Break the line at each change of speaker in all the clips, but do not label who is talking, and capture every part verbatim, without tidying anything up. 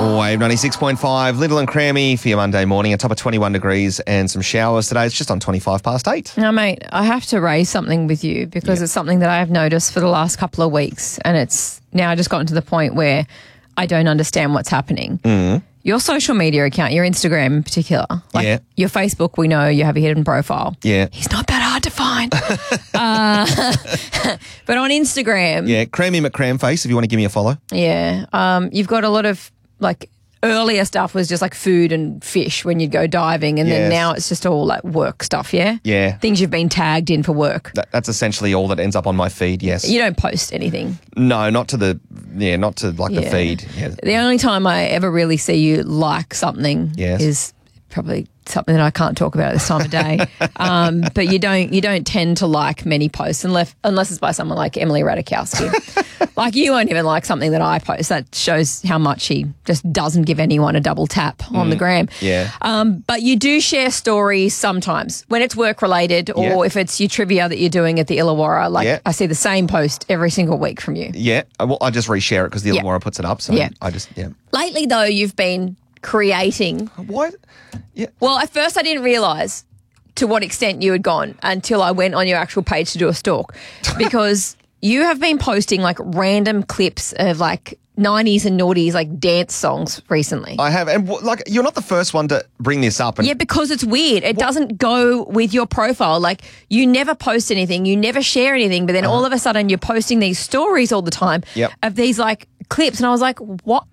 Wave ninety-six point five, Little and Crammy for your Monday morning, a top of twenty-one degrees and some showers today. It's just on twenty-five past eight.
Now, mate, I have to raise something with you because
Yeah.
it's something that I have noticed for the last couple of weeks, and it's now just gotten to the point where I don't understand what's happening.
Mm.
Your social media account, your Instagram in particular, like
Yeah.
your Facebook, we know you have a hidden profile.
Yeah.
He's not that hard to find. uh, but on Instagram,
Yeah, Crammy McCramface, if you want to give me a follow.
yeah, um, you've got a lot of like earlier stuff was just like food and fish when you'd go diving, and then
Yes.
now it's just all like work stuff, yeah?
Yeah.
Things you've been tagged in for work.
That, that's essentially all that ends up on my feed, yes.
You don't post anything.
No, not to the, yeah, not to like the
Yeah.
feed. Yeah.
The only time I ever really see you like something
Yes.
is probably something that I can't talk about at this time of day. um, but you don't you don't tend to like many posts unless unless it's by someone like Emily Ratajkowski. Like you won't even like something that I post. That shows how much he just doesn't give anyone a double tap on the gram.
Yeah.
Um, but you do share stories sometimes when it's work related, or
Yeah.
if it's your trivia that you're doing at the Illawarra. Like
Yeah.
I see the same post every single week from you.
Yeah, I- well, I just reshare it because the
Yeah.
Illawarra puts it up. So
Yeah.
I just, yeah.
Lately, though, you've been creating.
What? Yeah.
Well, at first I didn't realise to what extent you had gone until I went on your actual page to do a stalk, because you have been posting like random clips of like nineties and noughties like dance songs recently.
I have, and w- like, you're not the first one to bring this up. And
Yeah, because it's weird. It doesn't go with your profile. Like, you never post anything, you never share anything, but then all of a sudden you're posting these stories all the time
Uh-huh. Yep.
of these like clips. And I was like, what?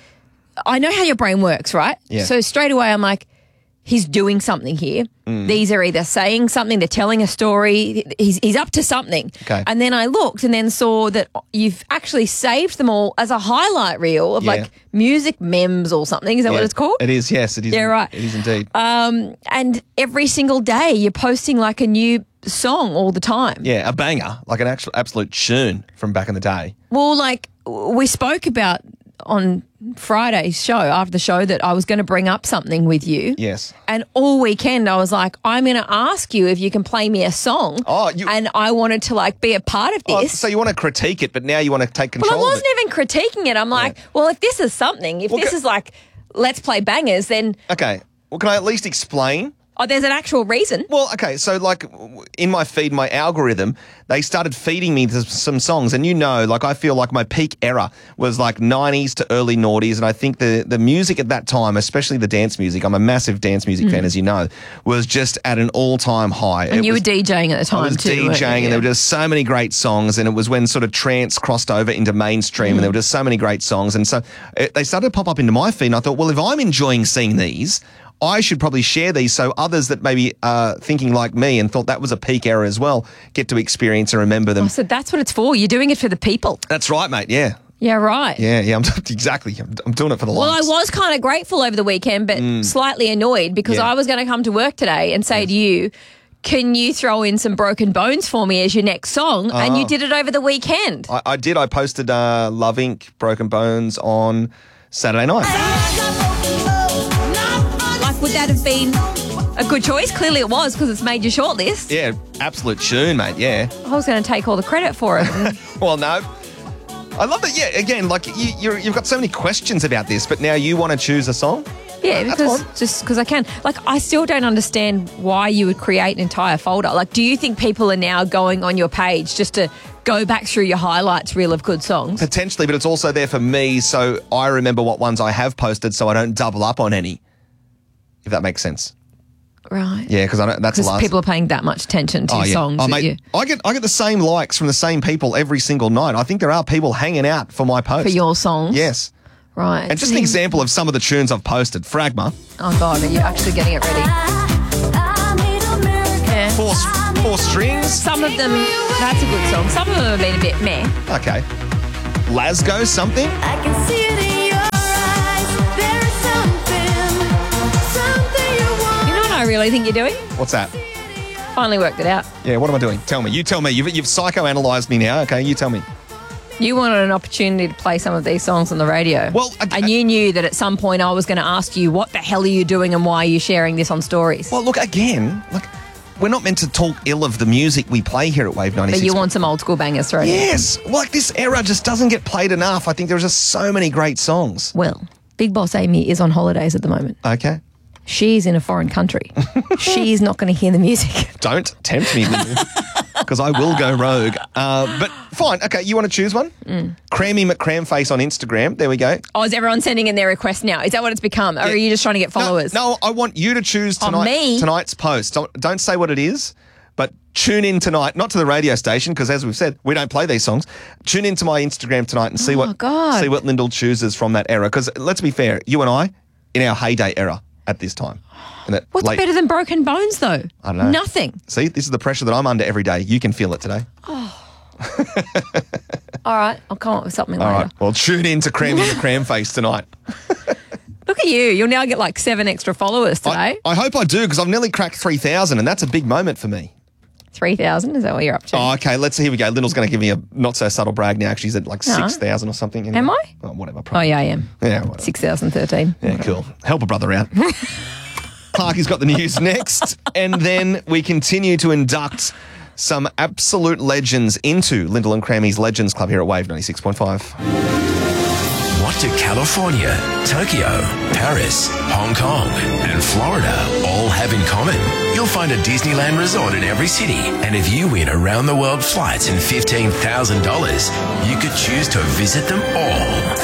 I know how your brain works, right?
Yeah.
So straight away I'm like, he's doing something here.
Mm.
These are either saying something, they're telling a story. He's, he's up to something.
Okay.
And then I looked and then saw that you've actually saved them all as a highlight reel of
Yeah.
like music memes or something. Is that what
Yeah,
it's called?
It is, yes. It is.
Yeah, right.
It is indeed.
Um, and every single day you're posting like a new song all the time.
yeah, a banger, like an actual absolute tune from back in the day.
Well, like we spoke about on Friday's show, after the show, that I was going to bring up something with you.
Yes.
And all weekend I was like, I'm going to ask you if you can play me a song.
Oh, you-
And I wanted to like be a part of
Oh,
this.
so you want to critique it, but now you want to take
well,
control
I
of
wasn't
it.
even critiquing it. I'm like, well, if this is something, if
Well,
this
ca-
is like, let's play bangers, then,
Okay. Well, can I at least explain?
oh, there's an actual reason.
Well, okay, so like w- in my feed, my algorithm, they started feeding me th- some songs, and you know, like I feel like my peak era was like nineties to early noughties, and I think the the music at that time, especially the dance music, I'm a massive dance music fan, as you know, was just at an all time high.
Mm. And
It
you
was,
were DJing at the time
I was
too. weren't
DJing,
you?
and there were just so many great songs, and it was when sort of trance crossed over into mainstream, and there were just so many great songs, and so it, they started to pop up into my feed, and I thought, well, if I'm enjoying seeing these, I should probably share these so others that maybe are thinking like me and thought that was a peak era as well get to experience and remember them.
So that's what it's for. You're doing it for the people.
That's right, mate. Yeah.
Yeah, right.
Yeah, yeah. I'm exactly. I'm, I'm doing it for the
Well, I
likes.
was kind of grateful over the weekend, but slightly annoyed because
Yeah.
I was going to come to work today and say to you, can you throw in some Broken Bones for me as your next song? And you did it over the weekend.
I, I did. I posted uh, Love Incorporated. Broken Bones on Saturday night.
Like, would that have been a good choice? Clearly it was, because it's made your shortlist.
Yeah, absolute tune, mate. Yeah.
I was going to take all the credit for it.
Well, no. I love that. Yeah, again, like you, you're, you've got so many questions about this, but now you want to choose a song?
Yeah,
That's
because
fine.
just because I can. Like, I still don't understand why you would create an entire folder. Like, do you think people are now going on your page just to go back through your highlights reel of good songs?
Potentially, but it's also there for me, so I remember what ones I have posted, so I don't double up on any. If that makes sense.
Right.
Yeah, because I don't, that's the
Because
last.
people are paying that much attention to
Oh,
your
yeah.
songs.
Oh,
that
mate,
you,
I get I get the same likes from the same people every single night. I think there are people hanging out for my post.
for your songs.
Yes.
Right.
And just an example of some of the tunes I've posted. Fragma.
Oh, God, are you actually getting it ready? Yeah.
Four, four strings.
Some of them, that's a good song. Some of them have been a bit meh.
Okay. Lasgo, something.
I can see it in your eyes. There is something, something you want.
You know what I really think you're doing?
What's that?
Finally worked it out.
Yeah, what am I doing? Tell me. You tell me. You've, you've psychoanalyzed me now. Okay, you tell me.
You wanted an opportunity to play some of these songs on the radio.
Well, I-
and you knew that at some point I was going to ask you, what the hell are you doing and why are you sharing this on stories?
Well, look, again, like, we're not meant to talk ill of the music we play here at Wave ninety-six.
But you want some old school bangers thrown in.
Yes. Like, this era just doesn't get played enough. I think there's just so many great songs.
Well, Big Boss Amy is on holidays at the moment.
Okay.
She's in a foreign country. She's not going to hear the music.
Don't tempt me, because I will go rogue. Uh, but fine. Okay, you want to choose one? Mm. Crammy McCramface on Instagram. There we go.
Oh, is everyone sending in their request now? Is that what it's become? Or
Yeah.
are you just trying to get followers?
No, no, I want you to choose tonight,
me?
tonight's post. Don't, don't say what it is, but tune in tonight, not to the radio station, because as we've said, we don't play these songs. Tune into my Instagram tonight and see
Oh,
what
God.
see what Lyndall chooses from that era. Because let's be fair, you and I, in our heyday era at this time. In that
What's
late-
better than Broken Bones, though?
I don't know.
Nothing.
See, this is the pressure that I'm under every day. You can feel it today.
All right, I'll come up with something
All
later.
right. Well, tune in to Crammy McCramface tonight.
Look at you. You'll now get like seven extra followers
I,
today.
I hope I do, because I've nearly cracked three thousand, and that's a big moment for me.
three thousand, is that what you're up to?
Oh, okay. Let's see. Here we go. Lyndall's going to give me a not so subtle brag now. She's at like
No.
six thousand or something. Anyway.
Am I?
Oh, whatever.
Oh,
Probably.
yeah, I am.
Yeah, whatever.
six thousand thirteen.
Yeah, cool. Help a brother out. Clarky's got the news next, and then we continue to induct some absolute legends into Lyndall and Crammy's Legends Club here at Wave ninety-six point five.
What do California, Tokyo, Paris, Hong Kong, and Florida all have in common? You'll find a Disneyland resort in every city, and if you win around the world flights and fifteen thousand dollars, you could choose to visit them all.